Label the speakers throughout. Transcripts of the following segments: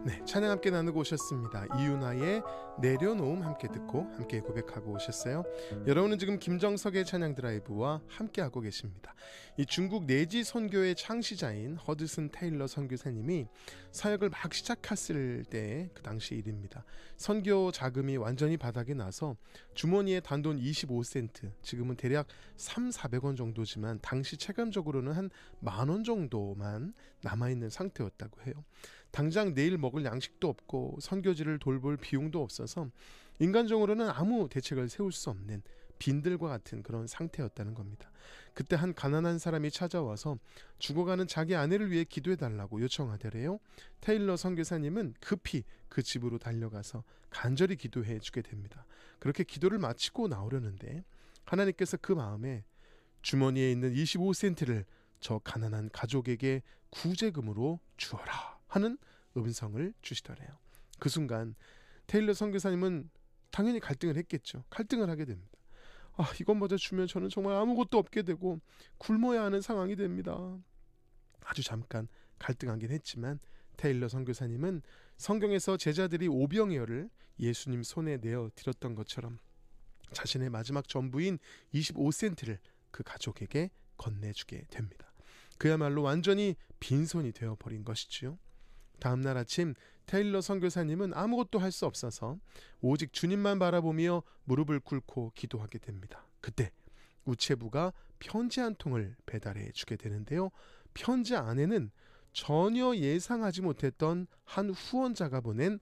Speaker 1: 네, 찬양 함께 나누고 오셨습니다. 이윤아의 내려놓음 함께 듣고 함께 고백하고 오셨어요. 여러분은 지금 김정석의 찬양 드라이브와 함께하고 계십니다. 이 중국 내지 선교의 창시자인 허드슨 테일러 선교사님이 사역을 막 시작했을 때 그 당시 일입니다. 선교 자금이 완전히 바닥이 나서 주머니에 단돈 25센트, 지금은 대략 3,400원 정도지만 당시 체감적으로는 한 10,000원 정도만 남아있는 상태였다고 해요. 당장 내일 먹을 양식도 없고 선교지를 돌볼 비용도 없어서 인간적으로는 아무 대책을 세울 수 없는 빈들과 같은 그런 상태였다는 겁니다. 그때 한 가난한 사람이 찾아와서 죽어가는 자기 아내를 위해 기도해달라고 요청하더래요. 테일러 선교사님은 급히 그 집으로 달려가서 간절히 기도해 주게 됩니다. 그렇게 기도를 마치고 나오려는데 하나님께서 그 마음에 주머니에 있는 25센트를 저 가난한 가족에게 구제금으로 주어라 하는 음성을 주시더래요. 그 순간 테일러 선교사님은 당연히 갈등을 했겠죠. 갈등을 하게 됩니다. 이것마저 주면 저는 정말 아무것도 없게 되고 굶어야 하는 상황이 됩니다. 아주 잠깐 갈등하긴 했지만 테일러 선교사님은 성경에서 제자들이 오병이어를 예수님 손에 내어 드렸던 것처럼 자신의 마지막 전부인 25센트를 그 가족에게 건네주게 됩니다. 그야말로 완전히 빈손이 되어버린 것이지요. 다음날 아침 테일러 선교사님은 아무것도 할 수 없어서 오직 주님만 바라보며 무릎을 꿇고 기도하게 됩니다. 그때 우체부가 편지 한 통을 배달해 주게 되는데요. 편지 안에는 전혀 예상하지 못했던 한 후원자가 보낸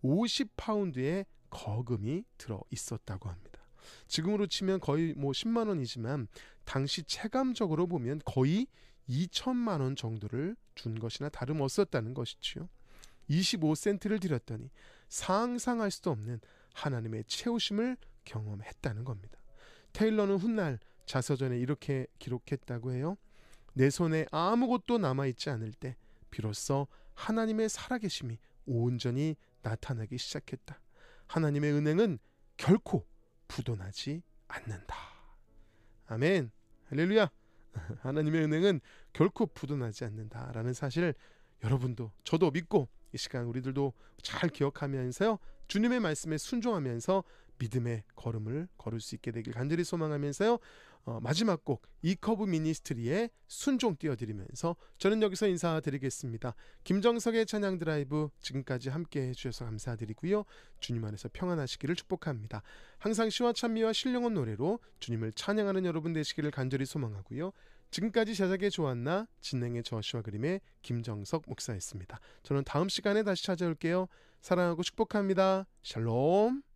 Speaker 1: 50파운드의 거금이 들어 있었다고 합니다. 지금으로 치면 거의 10만 원이지만 당시 체감적으로 보면 거의 2천만 원 정도를 준 것이나 다름없었다는 것이지요. 25센트를 드렸더니 상상할 수도 없는 하나님의 채우심을 경험했다는 겁니다. 테일러는 훗날 자서전에 이렇게 기록했다고 해요. 내 손에 아무것도 남아있지 않을 때 비로소 하나님의 살아계심이 온전히 나타나기 시작했다. 하나님의 은행은 결코 부도나지 않는다. 아멘. 할렐루야. 하나님의 은행은 결코 부도나지 않는다라는 사실을 여러분도 저도 믿고 이 시간 우리들도 잘 기억하면서요, 주님의 말씀에 순종하면서 믿음의 걸음을 걸을 수 있게 되길 간절히 소망하면서요, 마지막 곡 이커브 미니스트리의 순종 띄워드리면서 저는 여기서 인사드리겠습니다. 김정석의 찬양 드라이브 지금까지 함께 해주셔서 감사드리고요, 주님 안에서 평안하시기를 축복합니다. 항상 시와 찬미와 신령한 노래로 주님을 찬양하는 여러분 되시기를 간절히 소망하고요, 지금까지 제작의 조한나, 진행의 저시와 그림의 김정석 목사였습니다. 저는 다음 시간에 다시 찾아올게요. 사랑하고 축복합니다. 샬롬.